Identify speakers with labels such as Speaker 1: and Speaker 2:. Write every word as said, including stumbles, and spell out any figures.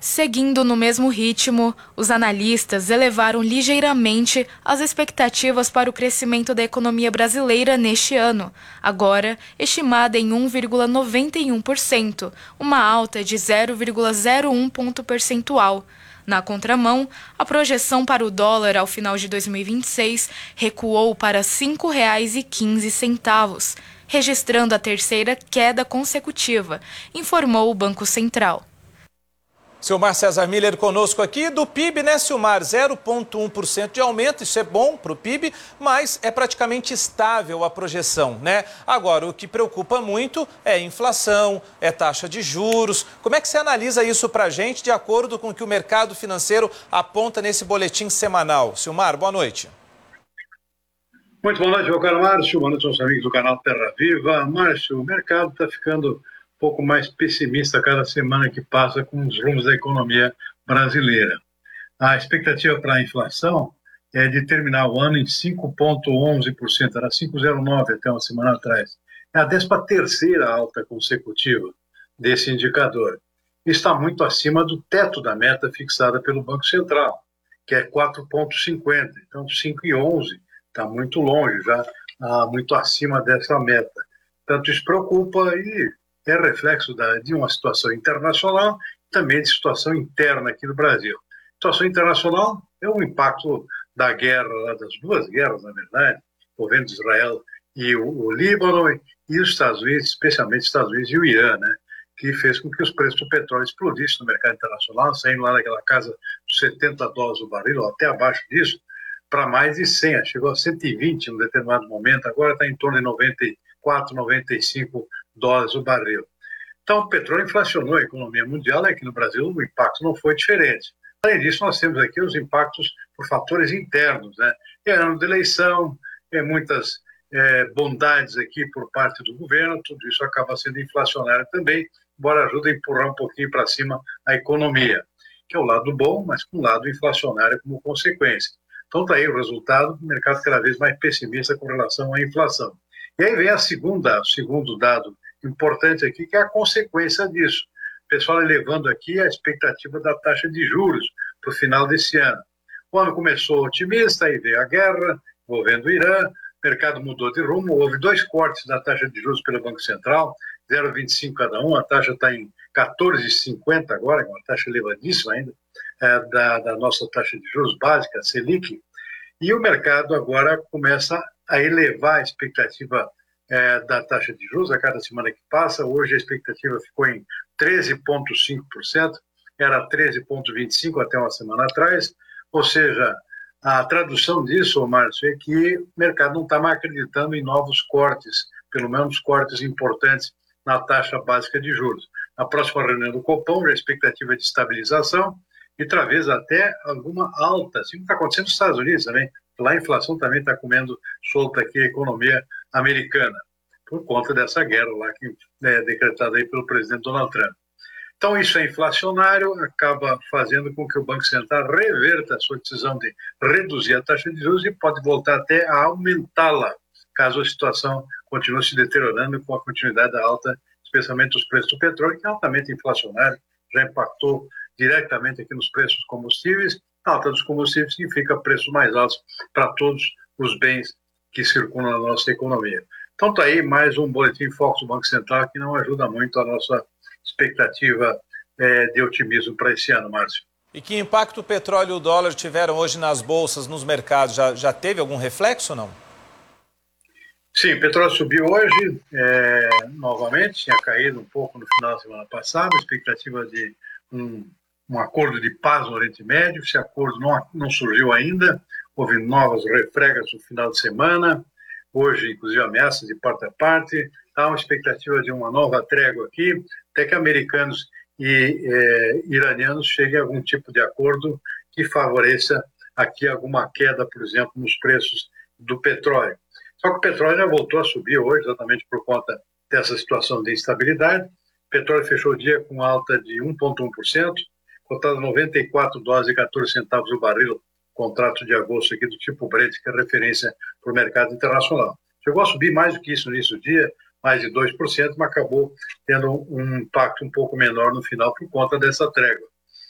Speaker 1: Seguindo no mesmo ritmo, os analistas elevaram ligeiramente as expectativas para o crescimento da economia brasileira neste ano, agora estimada em um vírgula noventa e um por cento, uma alta de zero vírgula zero um ponto percentual. Na contramão, a projeção para o dólar ao final de dois mil e vinte e seis recuou para cinco reais e quinze centavos, registrando a terceira queda consecutiva, informou o Banco Central.
Speaker 2: Silmar César Miller conosco aqui. Do P I B, né, Silmar? zero vírgula um por cento de aumento, isso é bom para o P I B, mas é praticamente estável a projeção, né? Agora, o que preocupa muito é a inflação, é taxa de juros. Como é que você analisa isso para a gente, de acordo com o que o mercado financeiro aponta nesse boletim semanal? Silmar, boa noite.
Speaker 3: Muito boa noite, meu caro Márcio. Boa noite aos amigos do canal Terra Viva. Márcio, o mercado está ficando um pouco mais pessimista a cada semana que passa com os rumos da economia brasileira. A expectativa para a inflação é de terminar o ano em cinco vírgula onze por cento, era cinco vírgula zero nove por cento até uma semana atrás. É a décima terceira alta consecutiva desse indicador. Está muito acima do teto da meta fixada pelo Banco Central, que é quatro vírgula cinquenta por cento. Então, cinco vírgula onze por cento está muito longe, já ah, muito acima dessa meta. Tanto isso preocupa e é reflexo da, de uma situação internacional e também de situação interna aqui no Brasil. A situação internacional é o impacto da guerra, das duas guerras, na verdade, envolvendo Israel e o, o Líbano e os Estados Unidos, especialmente os Estados Unidos e o Irã, né, que fez com que os preços do petróleo explodissem no mercado internacional, saindo lá daquela casa dos setenta dólares o barril, ou até abaixo disso, para mais de cem, chegou a cento e vinte em um determinado momento, agora está em torno de noventa e quatro, noventa e cinco dólares o barril. Então, o petróleo inflacionou a economia mundial, e aqui no Brasil o impacto não foi diferente. Além disso, nós temos aqui os impactos por fatores internos, né? É ano de eleição, é muitas é, bondades aqui por parte do governo, tudo isso acaba sendo inflacionário também, embora ajude a empurrar um pouquinho para cima a economia, que é o lado bom, mas com o lado inflacionário como consequência. Então, está aí o resultado do mercado cada vez mais pessimista com relação à inflação. E aí vem a segunda, o segundo dado importante aqui, que é a consequência disso. O pessoal elevando aqui a expectativa da taxa de juros para o final desse ano. O ano começou otimista, aí veio a guerra envolvendo o Irã, o mercado mudou de rumo, houve dois cortes da taxa de juros pelo Banco Central, zero vírgula vinte e cinco cada um, a taxa está em quatorze vírgula cinquenta agora, uma taxa elevadíssima ainda, é, da, da nossa taxa de juros básica, a Selic, e o mercado agora começa a elevar a expectativa é, da taxa de juros a cada semana que passa. Hoje a expectativa ficou em treze vírgula cinco por cento, era treze vírgula vinte e cinco por cento até uma semana atrás, ou seja, a tradução disso, Márcio, é que o mercado não está mais acreditando em novos cortes, pelo menos cortes importantes na taxa básica de juros. Na próxima reunião do Copom, a expectativa é de estabilização e talvez até alguma alta, assim como está acontecendo nos Estados Unidos também. Lá a inflação também está comendo solta aqui a economia americana, por conta dessa guerra lá que é decretada aí pelo presidente Donald Trump. Então isso é inflacionário, acaba fazendo com que o Banco Central reverta a sua decisão de reduzir a taxa de juros e pode voltar até a aumentá-la, caso a situação continue se deteriorando com a continuidade da alta, especialmente os preços do petróleo, que é altamente inflacionário, já impactou diretamente aqui nos preços dos combustíveis. A alta dos combustíveis significa preços mais altos para todos os bens que circulam na nossa economia. Então está aí mais um boletim Foco do Banco Central que não ajuda muito a nossa expectativa é, de otimismo para esse ano, Márcio.
Speaker 2: E que impacto o petróleo e o dólar tiveram hoje nas bolsas, nos mercados? Já, já teve algum reflexo ou não?
Speaker 3: Sim, o petróleo subiu hoje, é, novamente, tinha caído um pouco no final da semana passada, expectativa de um, um acordo de paz no Oriente Médio. Esse acordo não, não surgiu ainda, houve novas refregas no final de semana, hoje, inclusive, ameaças de parte a parte, há uma expectativa de uma nova trégua aqui, até que americanos e é, iranianos cheguem a algum tipo de acordo que favoreça aqui alguma queda, por exemplo, nos preços do petróleo. Só que o petróleo já voltou a subir hoje, exatamente por conta dessa situação de instabilidade. O petróleo fechou o dia com alta de um vírgula um por cento, cotado a noventa e quatro dólares e quatorze centavos o barril, contrato de agosto aqui do tipo Brent, que é referência para o mercado internacional. Chegou a subir mais do que isso no início do dia, mais de dois por cento, mas acabou tendo um impacto um pouco menor no final por conta dessa trégua.